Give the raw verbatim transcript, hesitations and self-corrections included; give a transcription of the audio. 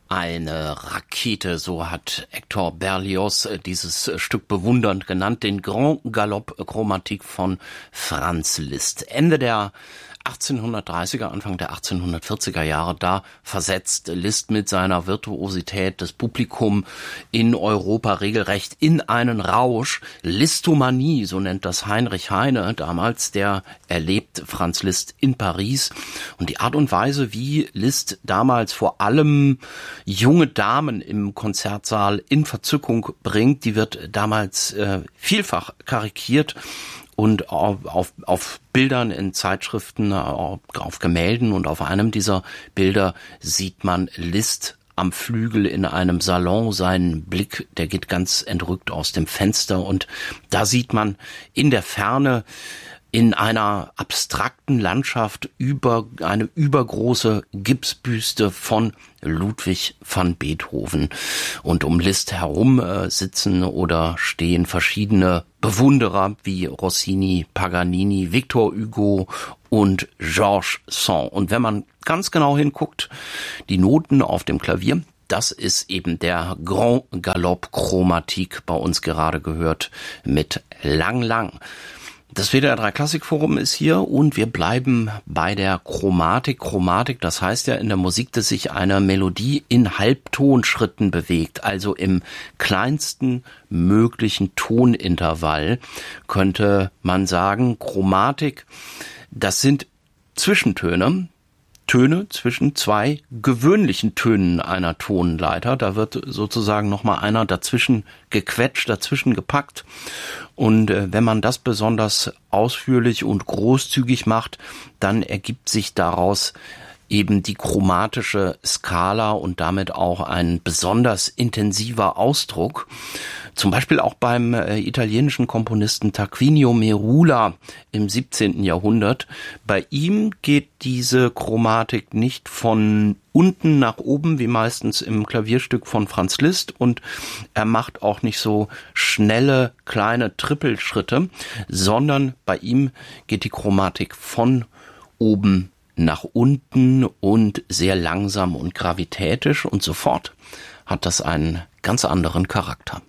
Eine Rakete, so hat Hector Berlioz dieses Stück bewundernd genannt, den Grand Galope Chromatique von Franz Liszt. Ende der achtzehnhundertdreißiger, Anfang der achtzehnhundertvierziger Jahre, da versetzt Liszt mit seiner Virtuosität das Publikum in Europa regelrecht in einen Rausch. Listomanie, so nennt das Heinrich Heine damals, der erlebt Franz Liszt in Paris. Und die Art und Weise, wie Liszt damals vor allem junge Damen im Konzertsaal in Verzückung bringt, die wird damals äh, vielfach karikiert. Und auf, auf, auf Bildern in Zeitschriften, auf, auf Gemälden und auf einem dieser Bilder sieht man Liszt am Flügel in einem Salon. Sein Blick, der geht ganz entrückt aus dem Fenster und da sieht man in der Ferne in einer abstrakten Landschaft über eine übergroße Gipsbüste von Ludwig van Beethoven. Und um Liszt herum äh, sitzen oder stehen verschiedene Bewunderer wie Rossini, Paganini, Victor Hugo und Georges Sand. Und wenn man ganz genau hinguckt, die Noten auf dem Klavier, das ist eben der Grand Galope Chromatique, bei uns gerade gehört, mit Lang Lang. Das W D R drei Klassikforum ist hier und wir bleiben bei der Chromatik. Chromatik, das heißt ja in der Musik, dass sich eine Melodie in Halbtonschritten bewegt, also im kleinsten möglichen Tonintervall, könnte man sagen. Chromatik, das sind Zwischentöne, Töne zwischen zwei gewöhnlichen Tönen einer Tonleiter. Da wird sozusagen nochmal einer dazwischen gequetscht, dazwischen gepackt. Und äh, wenn man das besonders ausführlich und großzügig macht, dann ergibt sich daraus eben die chromatische Skala und damit auch ein besonders intensiver Ausdruck. Zum Beispiel auch beim äh, italienischen Komponisten Tarquinio Merula im siebzehnten Jahrhundert. Bei ihm geht diese Chromatik nicht von unten nach oben, wie meistens im Klavierstück von Franz Liszt, und er macht auch nicht so schnelle, kleine Trippelschritte, sondern bei ihm geht die Chromatik von oben nach unten und sehr langsam und gravitätisch und sofort hat das einen ganz anderen Charakter.